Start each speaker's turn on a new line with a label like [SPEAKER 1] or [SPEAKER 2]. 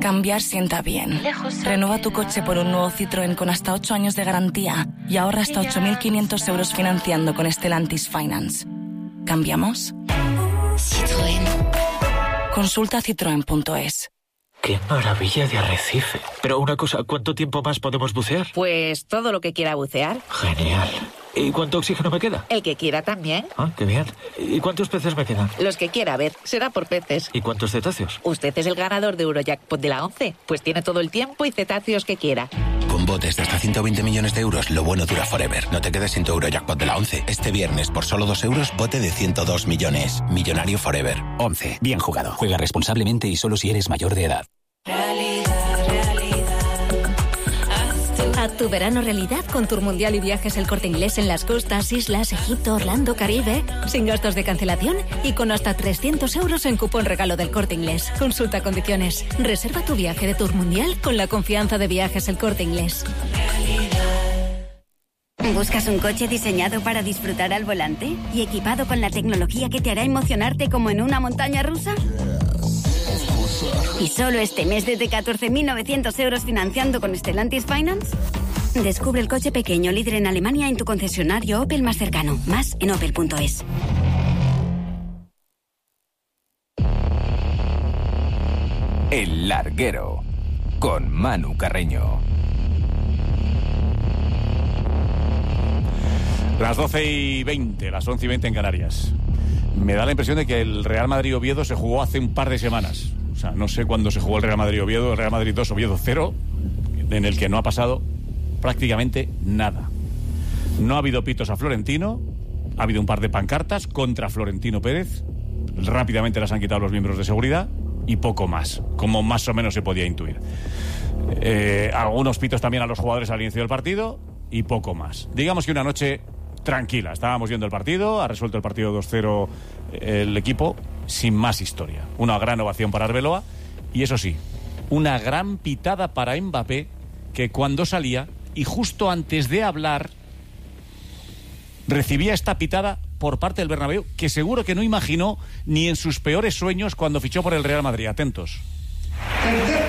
[SPEAKER 1] Cambiar sienta bien. Renueva tu coche por un nuevo Citroën con hasta 8 años de garantía y ahorra hasta 8.500 euros financiando con Stellantis Finance. ¿Cambiamos? Citroën. Consulta citroen.es.
[SPEAKER 2] ¡Qué maravilla de arrecife! Pero una cosa, ¿cuánto tiempo más podemos bucear?
[SPEAKER 3] Pues todo lo que quiera bucear.
[SPEAKER 2] Genial. ¿Y cuánto oxígeno me queda?
[SPEAKER 3] El que quiera también.
[SPEAKER 2] Ah, qué bien. ¿Y cuántos peces me quedan?
[SPEAKER 3] Los que quiera, a ver, será por peces.
[SPEAKER 2] ¿Y cuántos cetáceos?
[SPEAKER 3] Usted es el ganador de Eurojackpot de la 11, pues tiene todo el tiempo y cetáceos que quiera.
[SPEAKER 4] Con botes de hasta 120 millones de euros, lo bueno dura forever. No te quedes sin tu Eurojackpot de la 11. Este viernes, por solo 2 euros, bote de 102 millones. Millonario forever.
[SPEAKER 5] 11. Bien jugado. Juega responsablemente y solo si eres mayor de edad.
[SPEAKER 6] Haz tu verano realidad con Tour Mundial y Viajes El Corte Inglés en las costas, islas, Egipto, Orlando, Caribe, sin gastos de cancelación y con hasta 300 euros en cupón regalo del Corte Inglés. Consulta condiciones. Reserva tu viaje de Tour Mundial con la confianza de Viajes El Corte Inglés.
[SPEAKER 7] ¿Buscas un coche diseñado para disfrutar al volante y equipado con la tecnología que te hará emocionarte como en una montaña rusa? ¿Y solo este mes desde 14.900 euros financiando con Stellantis Finance? Descubre el coche pequeño líder en Alemania en tu concesionario Opel más cercano. Más en opel.es.
[SPEAKER 8] El Larguero, con Manu Carreño.
[SPEAKER 9] Las 12:20, las 11:20 en Canarias. Me da la impresión de que el Real Madrid-Oviedo se jugó hace un par de semanas. O sea, no sé cuándo se jugó el Real Madrid-Oviedo, el Real Madrid 2, Oviedo 0, en el que no ha pasado prácticamente nada. No ha habido pitos a Florentino, ha habido un par de pancartas contra Florentino Pérez, rápidamente las han quitado los miembros de seguridad y poco más, como más o menos se podía intuir. Algunos pitos también a los jugadores al inicio del partido y poco más. Digamos que una noche tranquila, estábamos viendo el partido, ha resuelto el partido 2-0 el equipo, sin más historia. Una gran ovación para Arbeloa y eso sí, una gran pitada para Mbappé, que cuando salía y justo antes de hablar recibía esta pitada por parte del Bernabéu, que seguro que no imaginó ni en sus peores sueños cuando fichó por el Real Madrid. Atentos.
[SPEAKER 10] Tercer